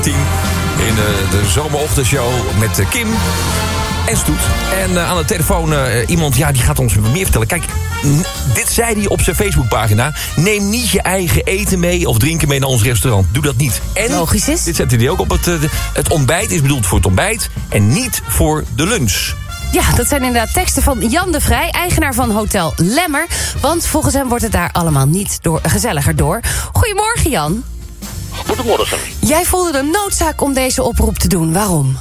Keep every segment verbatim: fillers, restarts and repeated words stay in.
tien in de, de zomerochtendshow met uh, Kim en Stoet. En uh, aan de telefoon uh, iemand, ja, die gaat ons meer vertellen. Kijk, n- dit zei hij op zijn Facebookpagina. Neem niet je eigen eten mee of drinken mee naar ons restaurant. Doe dat niet. En logisch is. Dit zette hij ook op. Het, uh, het ontbijt is bedoeld voor het ontbijt en niet voor de lunch. Ja, dat zijn inderdaad teksten van Jan de Vrij, eigenaar van Hotel Lemmer. Want volgens hem wordt het daar allemaal niet door, gezelliger door. Goedemorgen, Jan. Goedemorgen. Jij voelde de noodzaak om deze oproep te doen. Waarom?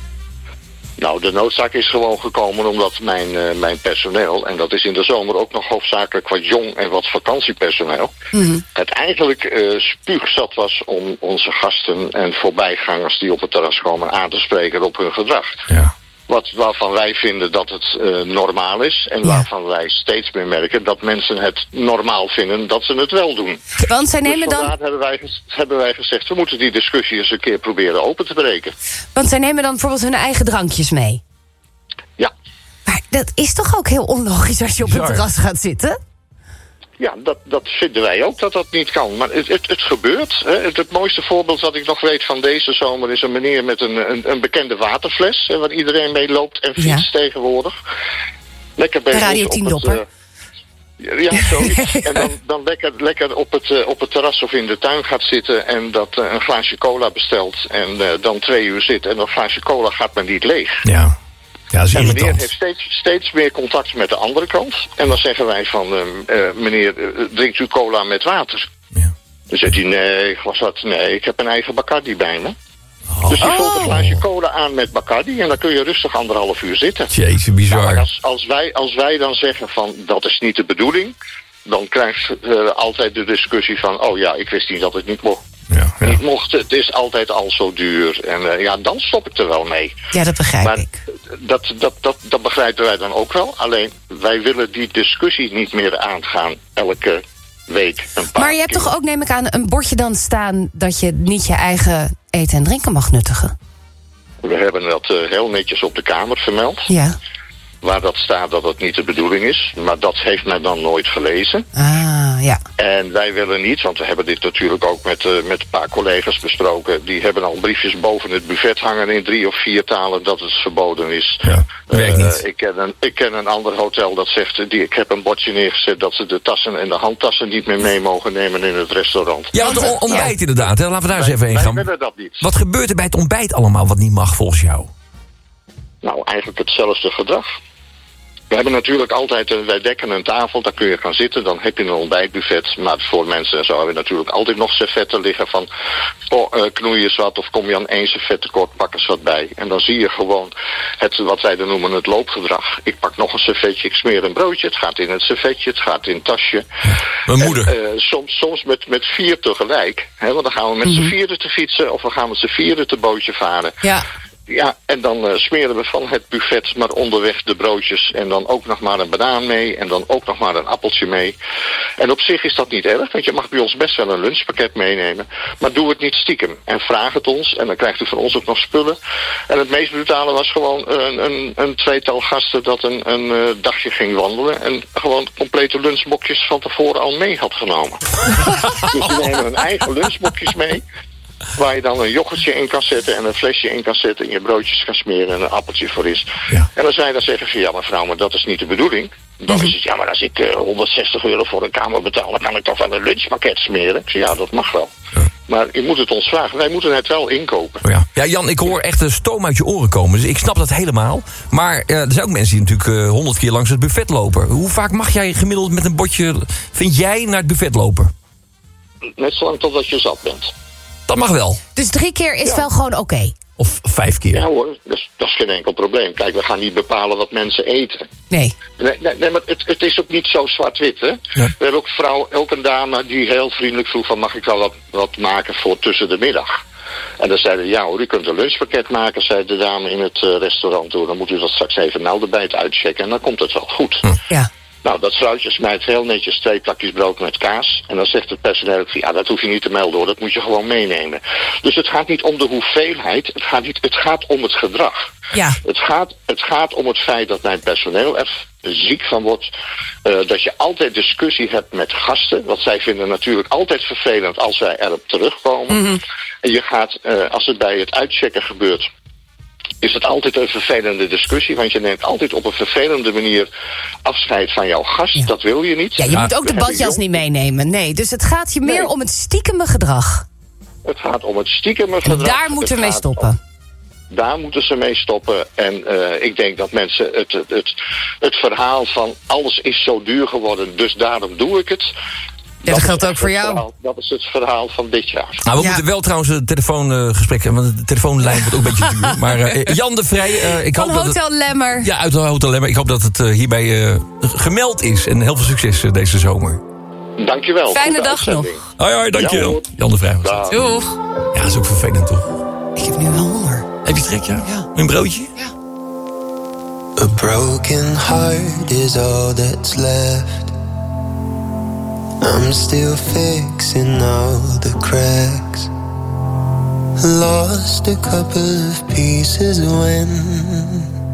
Nou, de noodzaak is gewoon gekomen omdat mijn, uh, mijn personeel, en dat is in de zomer ook nog hoofdzakelijk wat jong en wat vakantiepersoneel, mm-hmm. het eigenlijk uh, spuugzat was om onze gasten en voorbijgangers die op het terras komen aan te spreken op hun gedrag. Ja. Wat, waarvan wij vinden dat het uh, normaal is. En ja. waarvan wij steeds meer merken dat mensen het normaal vinden dat ze het wel doen. Want zij nemen dus dan... hebben wij, hebben wij gezegd, we moeten die discussie eens een keer proberen open te breken. Want zij nemen dan bijvoorbeeld hun eigen drankjes mee. Ja. Maar dat is toch ook heel onlogisch als je op het terras gaat zitten? Ja, dat, dat vinden wij ook dat dat niet kan. Maar het, het, het gebeurt. Hè. Het, het mooiste voorbeeld dat ik nog weet van deze zomer is een meneer met een, een, een bekende waterfles. Hè, waar iedereen mee loopt en fietst ja. tegenwoordig. Lekker bezig. Radio tien dopper. Uh, ja, zoiets. en dan, dan lekker, lekker op, het, uh, op het terras of in de tuin gaat zitten en dat uh, een glaasje cola bestelt. En uh, dan twee uur zit en dat glaasje cola gaat men niet leeg. Ja. Ja, dat is en meneer irritant. heeft steeds, steeds meer contact met de andere kant. En dan zeggen wij van, uh, uh, meneer, uh, drinkt u cola met water? Ja. Dan zegt hij, nee, was dat, nee, ik heb een eigen Bacardi bij me. Oh. Dus je vult een glaasje cola aan met Bacardi en dan kun je rustig anderhalf uur zitten. Jezus, bizar. Nou, als, als, wij, als wij dan zeggen van, dat is niet de bedoeling, dan krijgt uh, altijd de discussie van, oh ja, ik wist niet dat het niet mocht. Ja, ja. Niet mocht, het is altijd al zo duur. En uh, ja, dan stop ik er wel mee. Ja, dat begrijp maar ik. Dat, dat, dat, dat begrijpen wij dan ook wel. Alleen, wij willen die discussie niet meer aangaan elke week een paar Maar je hebt keer. toch ook, neem ik aan, een bordje dan staan dat je niet je eigen eten en drinken mag nuttigen? We hebben dat uh, heel netjes op de kamer vermeld. Ja. Waar dat staat dat het niet de bedoeling is. Maar dat heeft men dan nooit gelezen. Ah, ja. En wij willen niet, want we hebben dit natuurlijk ook met, uh, met een paar collega's besproken. Die hebben al briefjes boven het buffet hangen in drie of vier talen dat het verboden is. Ja, werkt uh, niet. ik, ken een, ik ken een ander hotel dat zegt, die, ik heb een bordje neergezet dat ze de tassen en de handtassen niet meer mee mogen nemen in het restaurant. Ja, want het ontbijt ja. inderdaad. Hè? Laten we daar eens wij, even heen wij gaan. willen dat niet. Wat gebeurt er bij het ontbijt allemaal wat niet mag volgens jou? Nou, eigenlijk hetzelfde gedrag. We hebben natuurlijk altijd, uh, wij dekken een tafel, daar kun je gaan zitten, dan heb je een ontbijtbuffet. Maar voor mensen en zo hebben we natuurlijk altijd nog servetten liggen van, oh, uh, knoei eens wat of kom je aan één servet tekort, pak eens wat bij. En dan zie je gewoon het, wat wij dan noemen het loopgedrag. Ik pak nog een servetje, ik smeer een broodje, het gaat in het servetje, het gaat in het tasje. Mijn moeder. En, uh, soms, soms met, met vier tegelijk, hè, want dan gaan we met mm-hmm. z'n vieren te fietsen of we gaan met z'n vieren te bootje varen. Ja. Ja, en dan uh, smeren we van het buffet maar onderweg de broodjes en dan ook nog maar een banaan mee en dan ook nog maar een appeltje mee. En op zich is dat niet erg, want je mag bij ons best wel een lunchpakket meenemen, maar doe het niet stiekem en vraag het ons en dan krijgt u van ons ook nog spullen. En het meest brutale was gewoon een, een, een tweetal gasten dat een, een uh, dagje ging wandelen en gewoon complete lunchbokjes van tevoren al mee had genomen. Dus die nemen hun eigen lunchbokjes mee. Waar je dan een yoghurtje in kan zetten en een flesje in kan zetten en je broodjes kan smeren en een appeltje voor is. Ja. En dan zij dan zeggen van ja mevrouw, maar dat is niet de bedoeling. Dan Mm-hmm. is het ja, maar als ik uh, honderdzestig euro voor een kamer betaal, dan kan ik toch wel een lunchpakket smeren. Ik zeg ja, dat mag wel. Ja. Maar je moet het ons vragen. Wij moeten het wel inkopen. Oh ja. Ja, Jan, ik hoor echt een stoom uit je oren komen. Dus ik snap dat helemaal. Maar uh, er zijn ook mensen die natuurlijk honderd uh, keer langs het buffet lopen. Hoe vaak mag jij gemiddeld met een bordje, vind jij, naar het buffet lopen? Net zolang totdat je zat bent. Dat mag wel. Dus drie keer is Ja. wel gewoon oké? Okay. Of vijf keer. Ja hoor, dat is, dat is geen enkel probleem. Kijk, we gaan niet bepalen wat mensen eten. Nee. Nee, nee, nee maar het, het is ook niet zo zwart-wit, hè? Ja. We hebben ook, vrouw, ook een dame die heel vriendelijk vroeg van, mag ik wel wat, wat maken voor tussen de middag? En dan zeiden ja hoor, u kunt een lunchpakket maken, zei de dame in het uh, restaurant. Dan moet u dat straks even melden bij het uitchecken en dan komt het wel goed. Hm. Ja. Nou, dat vrouwtje smijt heel netjes twee plakjes brood met kaas. En dan zegt het personeel ook, ja, dat hoef je niet te melden hoor, dat moet je gewoon meenemen. Dus het gaat niet om de hoeveelheid, het gaat, niet, het gaat om het gedrag. Ja. Het gaat, het gaat om het feit dat mijn personeel er ziek van wordt. Uh, dat je altijd discussie hebt met gasten. Want zij vinden natuurlijk altijd vervelend als wij erop terugkomen. Mm-hmm. En je gaat, uh, als het bij het uitchecken gebeurt, is het altijd een vervelende discussie. Want je neemt altijd op een vervelende manier afscheid van jouw gast. Ja. Dat wil je niet. Ja, je ja. moet ook de badjas niet meenemen. Nee, dus het gaat je meer nee. om het stiekeme gedrag. Het gaat om het stiekeme gedrag. En daar moeten we mee stoppen. Om, daar moeten ze mee stoppen. En uh, ik denk dat mensen het, het, het, het verhaal van alles is zo duur geworden, dus daarom doe ik het. Ja, dat, dat geldt ook voor jou. Verhaal, dat is het verhaal van dit jaar. Nou, we ja. moeten wel trouwens een telefoongesprek hebben, want de telefoonlijn wordt ook een beetje duur. Maar uh, Jan de Vrij, uh, ik van hoop Hotel dat het, Lemmer. Ja, uit Hotel Lemmer. Ik hoop dat het uh, hierbij uh, gemeld is. En heel veel succes uh, deze zomer. Dankjewel. Fijne dag nog. Hoi, hoi, dankjewel. Jan de Vrij. Doeg. Ja, dat is ook vervelend, toch? Ik heb nu wel honger. Heb je trek, ja? Ja. Een broodje? Ja. A broken heart is all that's left. I'm still fixing all the cracks. Lost a couple of pieces when